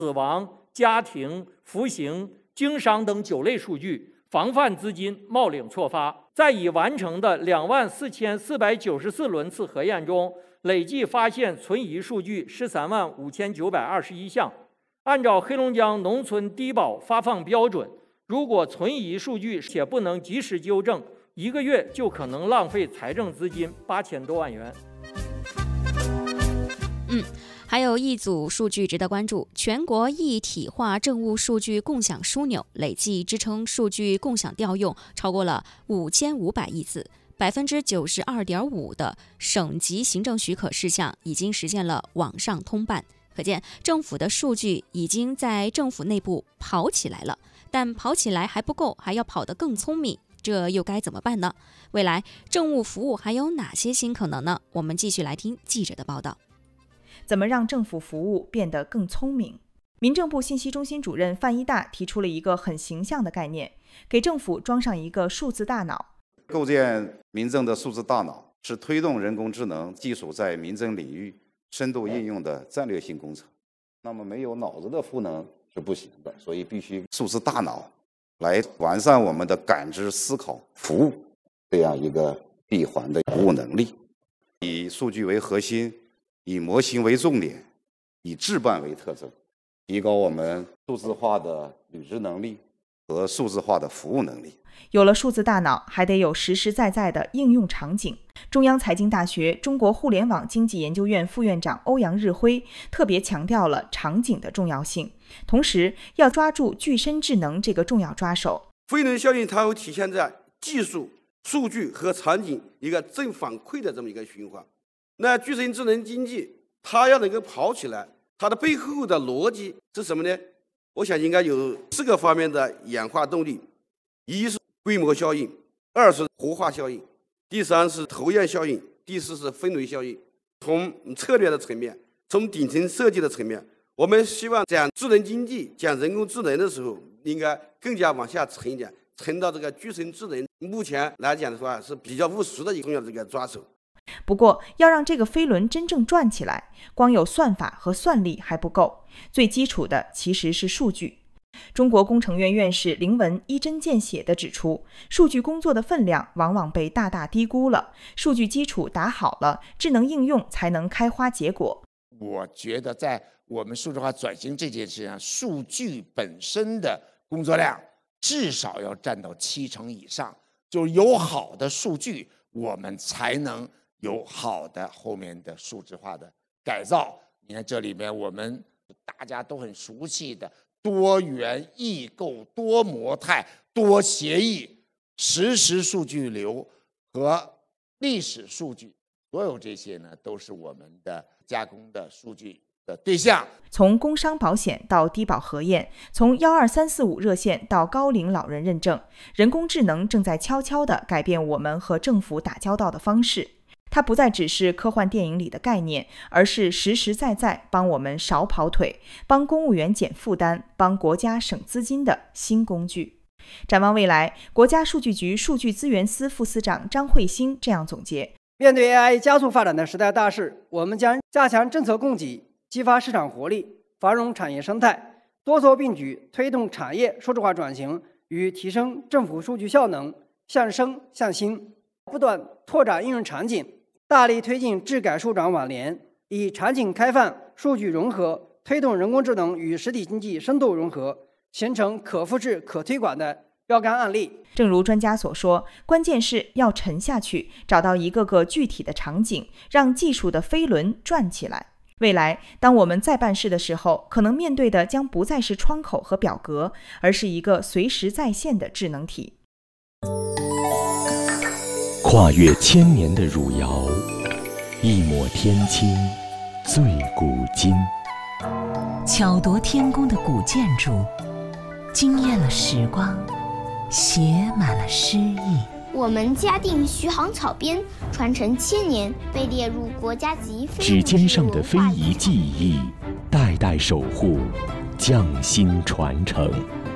死亡、家庭、服刑、经商等9类数据，防范资金冒领错发。在已完成的24494轮次核验中，累计发现存疑数据135921项。按照黑龙江农村低保发放标准，如果存疑数据且不能及时纠正，1个月就可能浪费财政资金8000多万元。 还有一组数据值得关注，全国一体化政务数据共享枢纽累计支撑数据共享调用超过了5500亿次，92.5%的省级行政许可事项已经实现了网上通办。可见政府的数据已经在政府内部跑起来了，但跑起来还不够，还要跑得更聪明，这又该怎么办呢？未来政务服务还有哪些新可能呢？我们继续来听记者的报道。 怎么让政府服务变得更聪明？民政部信息中心主任范一大提出了一个很形象的概念，给政府装上一个数字大脑。 构建民政的数字大脑是推动人工智能技术在民政领域深度应用的战略性工程。那么没有脑子的赋能是不行的，所以必须数字大脑来完善我们的感知、思考、服务这样一个闭环的服务能力。以数据为核心，以模型为重点，以智办为特征，提高我们数字化的履职能力和数字化的服务能力。 有了数字大脑，还得有实实在在的应用场景。中央财经大学中国互联网经济研究院副院长欧阳日辉特别强调了场景的重要性，同时要抓住具身智能这个重要抓手。 飞轮效应它会体现在技术、数据和场景一个正反馈的这么一个循环。那具身智能经济它要能够跑起来，它的背后的逻辑是什么呢？我想应该有4个方面的演化动力：一是规模效应，2是活化效应，第3是头验效应，第4是分类效应。从策略的层面，从顶层设计的层面，我们希望讲智能经济、讲人工智能的时候，应该更加往下沉一点，沉到这个具身智能。目前来讲的话，是比较务实的一个重要的这个抓手。 不过，要让这个飞轮真正转起来，光有算法和算力还不够，最基础的其实是数据。中国工程院院士林文一针见血地指出，数据工作的分量往往被大大低估了，数据基础打好了，智能应用才能开花结果。 我觉得在我们数字化转型这件事上，数据本身的工作量至少要占到70%以上，就是有好的数据，我们才能有好的后面的数字化的改造。你看这里面我们大家都很熟悉的多元异构、多模态、多协议、实时数据流和历史数据，所有这些呢都是我们的加工的数据的对象。 从工伤保险到低保核验，从12345热线到高龄老人认证，人工智能正在悄悄地改变我们和政府打交道的方式。它不再只是科幻电影里的概念，而是实实在在帮我们少跑腿，帮公务员减负担，帮国家省资金的新工具。展望未来，国家数据局数据资源司副司长张慧星这样总结： 面对 AI 加速发展的时代大势，我们将加强政策供给，激发市场活力，繁荣产业生态，多措并举，推动产业数字化转型与提升政府数据效能，向生向新，不断拓展应用场景，大力推进智改数转网联，以场景开放、数据融合，推动人工智能与实体经济深度融合，形成可复制、可推广的标杆案例。 正如专家所说，关键是要沉下去，找到一个个具体的场景，让技术的飞轮转起来。未来，当我们在办事的时候，可能面对的将不再是窗口和表格，而是一个随时在线的智能体。 跨越千年的汝窑，一抹天青最古今。 巧夺天工的古建筑，惊艳了时光，写满了诗意。 我们嘉定徐杭草编传承1000年，被列入国家级非指尖上的非遗技艺，代代守护，匠心传承。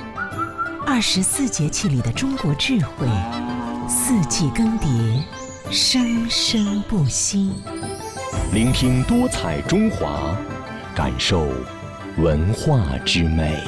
24节气里的中国智慧，四季更迭，生生不息。 聆听多彩中华，感受文化之美。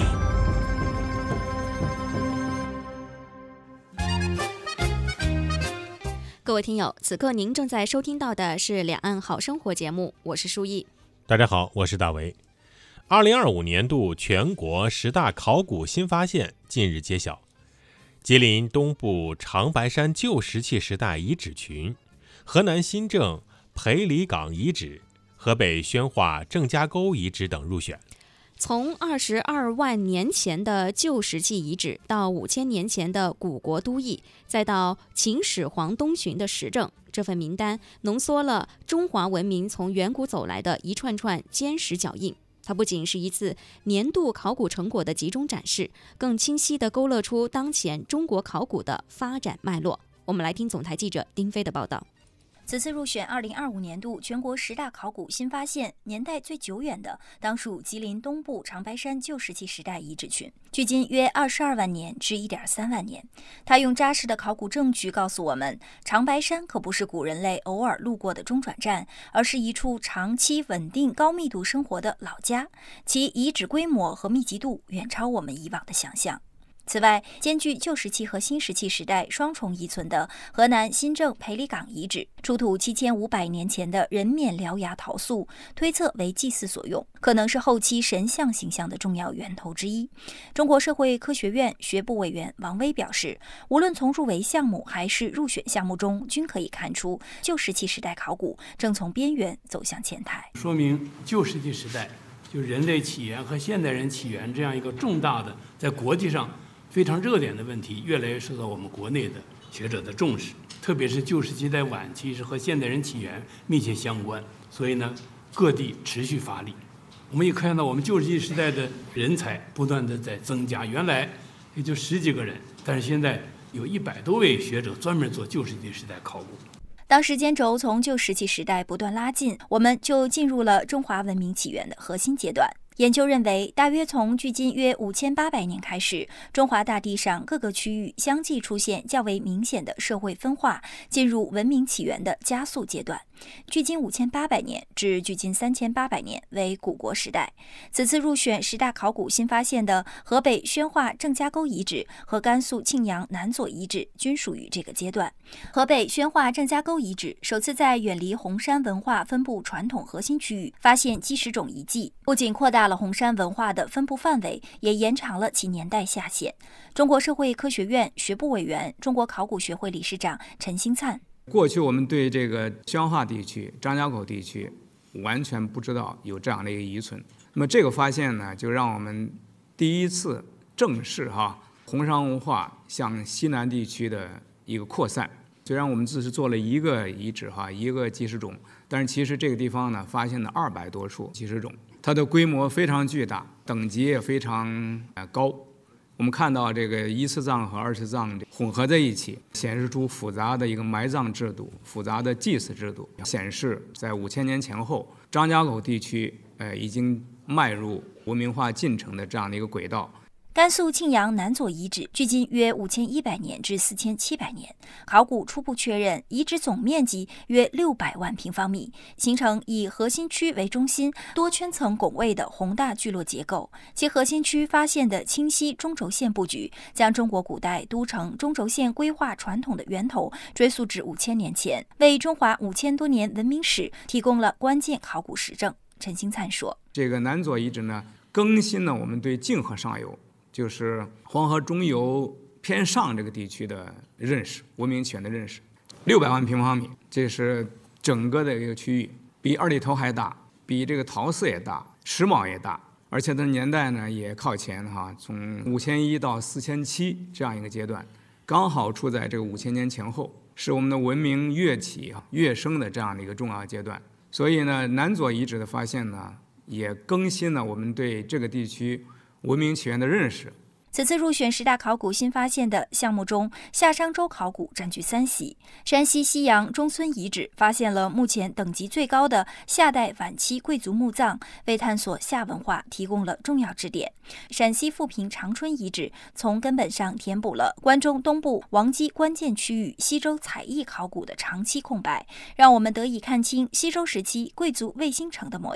各位听友，此刻您正在收听到的是两岸好生活节目，我是舒毅。 大家好，我是大为。2025年度全国10大考古新发现近日揭晓，吉林东部长白山旧石器时代遗址群、河南新郑裴李岗遗址、河北宣化郑家沟遗址等入选。 从22万年前的旧石器遗址，到5000年前的古国都邑，再到秦始皇东巡的实证，这份名单浓缩了中华文明从远古走来的一串串坚实脚印。它不仅是一次年度考古成果的集中展示，更清晰地勾勒出当前中国考古的发展脉络。我们来听总台记者丁飞的报道。 此次入选2025年度全国10大考古新发现，年代最久远的当属吉林东部长白山旧石器时代遗址群，距今约22万年至1.3万年。他用扎实的考古证据告诉我们，长白山可不是古人类偶尔路过的中转站，而是一处长期稳定高密度生活的老家，其遗址规模和密集度远超我们以往的想象。此外，兼具旧石器和新石器时代双重遗存的河南新郑裴李岗遗址，出土7500年前的人面獠牙陶塑，推测为祭祀所用，可能是后期神像形象的重要源头之一。中国社会科学院学部委员王威表示，无论从入围项目还是入选项目中，均可以看出旧石器时代考古正从边缘走向前台， 说明旧石器时代就人类起源和现代人起源这样一个重大的在国际上非常热点的问题，越来越受到我们国内的学者的重视，特别是旧石器在晚期是和现代人起源密切相关，所以呢，各地持续发力。我们也看到我们旧石器时代的人才不断的在增加，原来也就10几个人，但是现在有100多位学者专门做旧石器时代考古。 当时间轴从旧石器时代不断拉近，我们就进入了中华文明起源的核心阶段。研究认为，大约从距今约5800年开始，中华大地上各个区域相继出现较为明显的社会分化，进入文明起源的加速阶段。距今5800年至距今3800年为古国时代。此次入选10大考古新发现的河北宣化郑家沟遗址和甘肃庆阳南左遗址均属于这个阶段。河北宣化郑家沟遗址首次在远离红山文化分布传统核心区域发现基石种遗迹，不仅扩大了红山文化的分布范围，也延长了其年代下限。中国社会科学院学部委员、中国考古学会理事长陈兴灿： 过去我们对这个宣化地区、张家口地区完全不知道有这样的一个遗存。那么这个发现呢，就让我们第一次正视红山文化向西南地区的一个扩散。虽然我们只是做了一个遗址一个基石种，但是其实这个地方呢发现了200多处基石种，它的规模非常巨大，等级也非常高。我们看到这个1次葬和2次葬混合在一起，显示出复杂的一个埋葬制度、复杂的祭祀制度，显示在5000年前后，张家口地区已经迈入文明化进程的这样的一个轨道。 甘肃庆阳南左遗址距今约5100年至4700年，考古初步确认遗址总面积约600万平方米，形成以核心区为中心、多圈层拱卫的宏大聚落结构。其核心区发现的清晰中轴线布局，将中国古代都城中轴线规划传统的源头追溯至5000年前，为中华5000多年文明史提供了关键考古实证。陈兴灿说：“ 这个南左遗址呢，更新了我们对泾河上游，就是黄河中游偏上这个地区的认识，文明起源的认识。600万平方米，这是整个的一个区域，比二里头还大，比这个陶寺也大，石峁也大，而且它的年代呢也靠前从5100到4700这样一个阶段，刚好处在这个5000年前后，是我们的文明跃起跃升的这样的一个重要阶段。所以呢，南左遗址的发现呢，也更新了我们对这个地区文明起源的认识。 此次入选10大考古新发现的项目中，夏商周考古占据3席。山西西阳中村遗址发现了目前等级最高的夏代晚期贵族墓葬，为探索夏文化提供了重要支点。陕西富平长春遗址从根本上填补了关中东部王畿关键区域西周采邑考古的长期空白，让我们得以看清西周时期贵族卫星城的模样。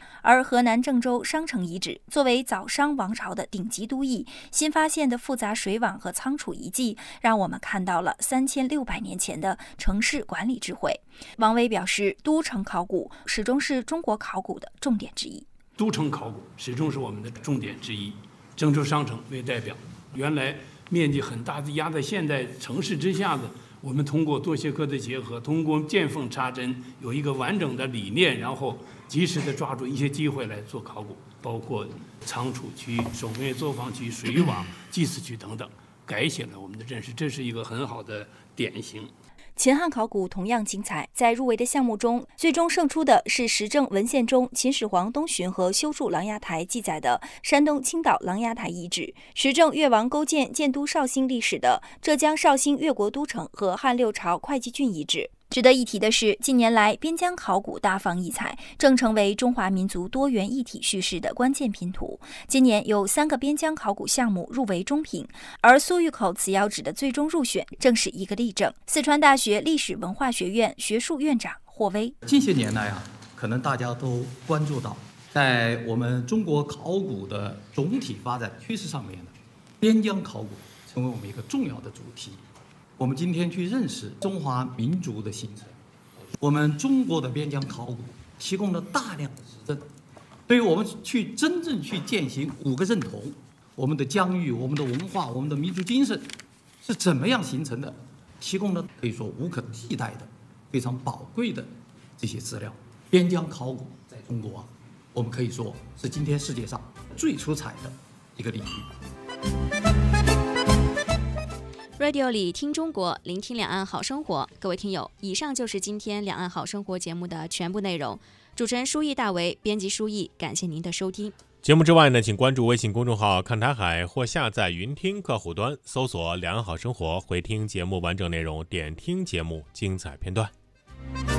而河南郑州商城遗址作为早商王朝的顶级都邑，新发现的复杂水网和仓储遗迹，让我们看到了3600年前的城市管理智慧。王维表示，都城考古始终是中国考古的重点之一。 都城考古始终是我们的重点之一。郑州商城为代表，原来面积很大的压在现代城市之下的，我们通过多学科的结合，通过见缝插针，有一个完整的理念，然后及时的抓住一些机会来做考古，包括仓储区、手工业作坊区、水网、祭祀区等等，改写了我们的认识，这是一个很好的典型。 秦汉考古同样精彩，在入围的项目中，最终胜出的是实证文献中秦始皇东巡和修筑琅琊台记载的山东青岛琅琊台遗址，实证越王勾践建都绍兴历史的浙江绍兴越国都城和汉六朝会稽郡遗址。值得一提的是，近年来边疆考古大放异彩，正成为中华民族多元一体叙事的关键拼图。今年有3个边疆考古项目入围中评，而苏峪口磁窑址的最终入选正是一个例证。四川大学历史文化学院学术院长霍威： 近些年来可能大家都关注到，在我们中国考古的总体发展趋势上面呢，边疆考古成为我们一个重要的主题。我们今天去认识中华民族的形成，我们中国的边疆考古提供了大量的实证，对于我们去真正去践行5个认同，我们的疆域、我们的文化、我们的民族精神是怎么样形成的，提供了可以说无可替代的非常宝贵的这些资料。边疆考古在中国我们可以说是今天世界上最出彩的一个领域。 Radio 里听中国，聆听两岸好生活。各位听友，以上就是今天两岸好生活节目的全部内容。主持人舒毅、大为，编辑舒毅，感谢您的收听。 节目之外呢，请关注微信公众号看台海或下载云听客户端，搜索两岸好生活，回听节目完整内容，点听节目精彩片段。